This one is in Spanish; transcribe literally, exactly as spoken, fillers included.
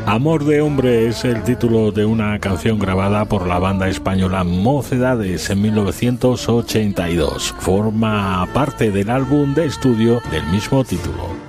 Amor de hombre es el título de una canción grabada por la banda española Mocedades en mil novecientos ochenta y dos. Forma parte del álbum de estudio del mismo título.